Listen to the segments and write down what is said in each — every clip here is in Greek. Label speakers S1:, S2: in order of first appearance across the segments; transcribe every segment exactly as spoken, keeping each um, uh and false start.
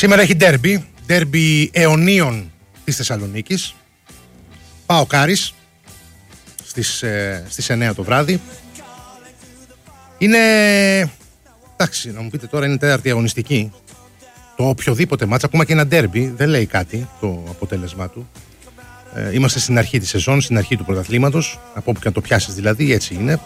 S1: Σήμερα έχει ντέρμπι, ντέρμπι αιωνίων της Θεσσαλονίκης. ΠΑΟΚ Άρης στις, ε, στις εννιά το βράδυ. Είναι, εντάξει, να μου πείτε τώρα, είναι τέταρτη αγωνιστική. Το οποιοδήποτε μάτς, ακόμα και ένα ντέρμπι, δεν λέει κάτι το αποτέλεσμά του. Ε, είμαστε στην αρχή της σεζόν, στην αρχή του πρωταθλήματος, από όπου και να το πιάσεις δηλαδή, έτσι είναι.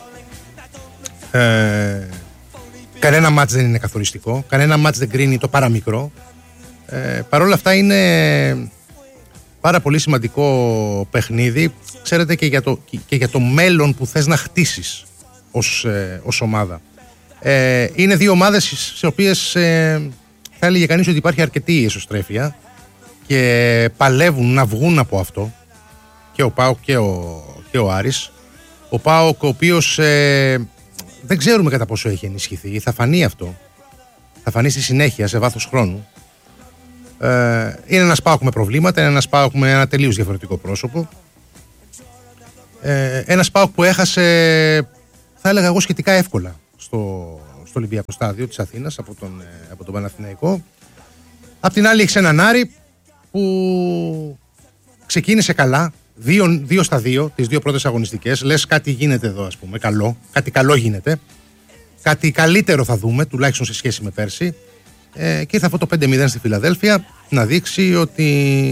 S1: Ε, κανένα μάτς δεν είναι καθοριστικό, κανένα μάτς δεν κρίνει το παραμικρό. Ε, Παρ' όλα αυτά είναι πάρα πολύ σημαντικό παιχνίδι, ξέρετε, και για το, και για το μέλλον που θες να χτίσεις ως, ε, ως ομάδα. Ε, είναι δύο ομάδες σε οποίες ε, θα έλεγε κανείς ότι υπάρχει αρκετή εσωστρέφεια και παλεύουν να βγουν από αυτό, και ο ΠΑΟΚ και ο, και ο Άρης. Ο ΠΑΟΚ, ο οποίος ε, δεν ξέρουμε κατά πόσο έχει ενισχυθεί, θα φανεί αυτό, θα φανεί στη συνέχεια, σε βάθος χρόνου. Ε, είναι ένας ΠΑΟΚ με προβλήματα, είναι ένας ΠΑΟΚ με ένα τελείως διαφορετικό πρόσωπο. Ε, ένας ΠΑΟΚ που έχασε, θα έλεγα εγώ, σχετικά εύκολα στο, στο Ολυμπιακό Στάδιο της Αθήνας από τον, από τον Παναθηναϊκό. Απ' την άλλη έχεις έναν Άρη που ξεκίνησε καλά, δύο, δύο στα δύο, τις δύο πρώτες αγωνιστικές. Λες κάτι γίνεται εδώ, ας πούμε, καλό, κάτι καλό γίνεται, κάτι καλύτερο θα δούμε, τουλάχιστον σε σχέση με πέρσι. Ε, και ήρθε αυτό το πέντε μηδέν στη Φιλαδέλφια να δείξει ότι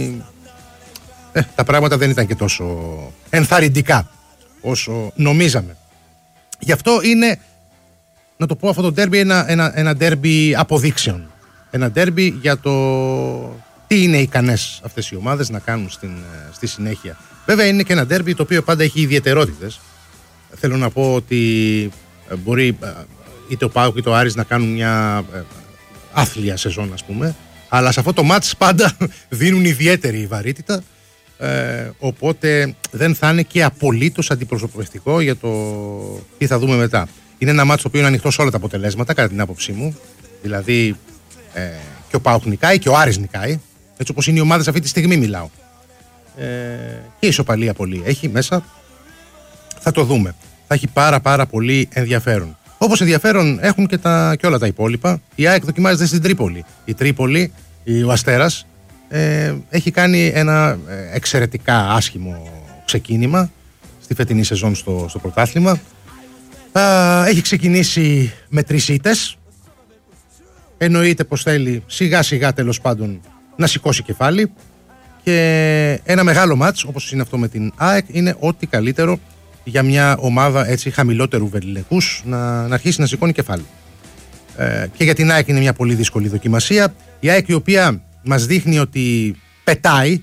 S1: ε, τα πράγματα δεν ήταν και τόσο ενθαρρυντικά όσο νομίζαμε. Γι' αυτό είναι, να το πω, αυτό το ντέρμπι ένα, ένα, ένα ντέρμπι αποδείξεων. Ένα ντέρμπι για το τι είναι ικανές αυτές οι ομάδες να κάνουν στην, στη συνέχεια. Βέβαια είναι και ένα ντέρμπι το οποίο πάντα έχει ιδιαιτερότητες. Θέλω να πω ότι μπορεί είτε ο ΠΑΟΚ είτε ο Άρης να κάνουν μια άθλια σεζόν, ας πούμε, αλλά σε αυτό το μάτς πάντα δίνουν ιδιαίτερη βαρύτητα, ε, οπότε δεν θα είναι και απολύτως αντιπροσωπευτικό για το τι θα δούμε μετά. Είναι ένα μάτς το οποίο είναι ανοιχτό σε όλα τα αποτελέσματα, κατά την άποψή μου, δηλαδή ε, και ο ΠΑΟΚ νικάει και ο Άρης νικάει, έτσι όπως είναι οι ομάδες αυτή τη στιγμή μιλάω, ε, και η ισοπαλία πολύ έχει μέσα, θα το δούμε, θα έχει πάρα πάρα πολύ ενδιαφέρον. Όπως ενδιαφέρον έχουν και, τα, και όλα τα υπόλοιπα. Η ΑΕΚ δοκιμάζεται στην Τρίπολη. Η Τρίπολη, ο Αστέρας, ε, έχει κάνει ένα εξαιρετικά άσχημο ξεκίνημα στη φετινή σεζόν στο, στο πρωτάθλημα. Ε, έχει ξεκινήσει με τρεις ήττες. Εννοείται πως θέλει σιγά σιγά, τέλος πάντων, να σηκώσει κεφάλι. Και ένα μεγάλο μάτς, όπως είναι αυτό με την ΑΕΚ, είναι ό,τι καλύτερο για μια ομάδα έτσι χαμηλότερου βεληνικούς να, να αρχίσει να σηκώνει κεφάλι. Ε, και για την ΑΕΚ είναι μια πολύ δύσκολη δοκιμασία. Η ΑΕΚ, η οποία μας δείχνει ότι πετάει,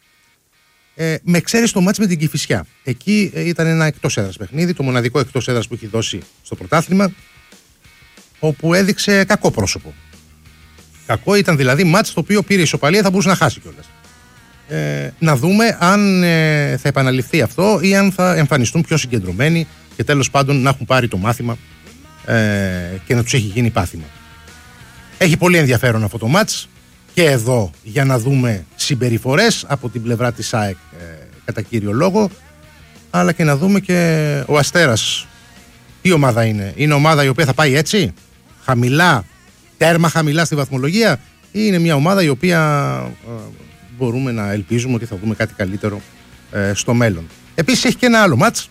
S1: ε, με εξαίρεση το μάτς με την Κηφισιά. Εκεί ε, ήταν ένα εκτός έδρας παιχνίδι, το μοναδικό εκτός έδρας που έχει δώσει στο πρωτάθλημα, όπου έδειξε κακό πρόσωπο. Κακό ήταν δηλαδή μάτς το οποίο πήρε ισοπαλία, θα μπορούσε να χάσει κιόλας. Ε, να δούμε αν ε, θα επαναληφθεί αυτό ή αν θα εμφανιστούν πιο συγκεντρωμένοι και τέλος πάντων να έχουν πάρει το μάθημα ε, και να τους έχει γίνει πάθημα. Έχει πολύ ενδιαφέρον αυτό το μάτς και εδώ για να δούμε συμπεριφορές από την πλευρά της ΑΕΚ ε, κατά κύριο λόγο, αλλά και να δούμε και ο Αστέρας τι ομάδα είναι. Είναι ομάδα η οποία θα πάει έτσι χαμηλά, τέρμα χαμηλά στη βαθμολογία, ή είναι μια ομάδα η οποία ε, μπορούμε να ελπίζουμε ότι θα δούμε κάτι καλύτερο ε, στο μέλλον. Επίσης έχει και ένα άλλο μάτς,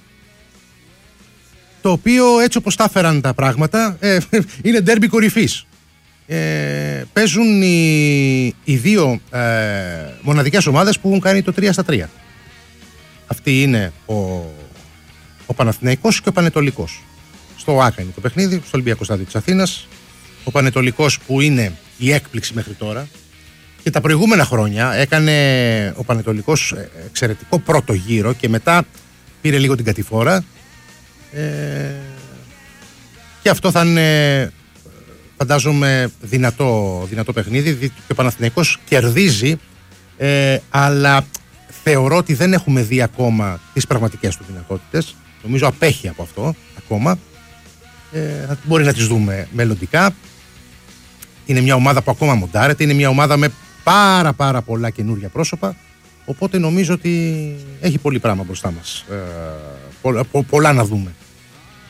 S1: το οποίο έτσι όπως τα έφεραν τα πράγματα ε, είναι ντέρμπι κορυφής. Ε, παίζουν οι, οι δύο ε, μοναδικές ομάδες που έχουν κάνει το τρία στα τρία. Αυτή είναι ο, ο Παναθηναϊκός και ο Πανετολικός. Στο ΆΚΑ είναι το παιχνίδι, στο Ολυμπιακό Στάδιο της Αθήνας. Ο Πανετολικός, που είναι η έκπληξη μέχρι τώρα, και τα προηγούμενα χρόνια έκανε ο Πανετολικός εξαιρετικό πρώτο γύρο και μετά πήρε λίγο την κατηφόρα, ε, και αυτό θα είναι, φαντάζομαι, δυνατό, δυνατό παιχνίδι, και ο Παναθηναϊκός κερδίζει, ε, αλλά θεωρώ ότι δεν έχουμε δει ακόμα τις πραγματικές του δυνατότητες. Νομίζω απέχει από αυτό ακόμα, ε, μπορεί να τις δούμε μελλοντικά. Είναι μια ομάδα που ακόμα μοντάρεται, είναι μια ομάδα με πάρα πάρα πολλά καινούργια πρόσωπα, οπότε νομίζω ότι έχει πολύ πράγμα μπροστά μας, ε, πο, πο, πολλά να δούμε.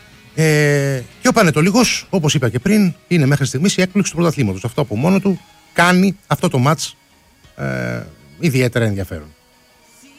S1: Ε, και ο Πανετολικός, όπως είπα και πριν, είναι μέχρι στιγμής η έκπληξη του πρωταθλήματος. Αυτό από μόνο του κάνει αυτό το μάτς ε, ιδιαίτερα ενδιαφέρον.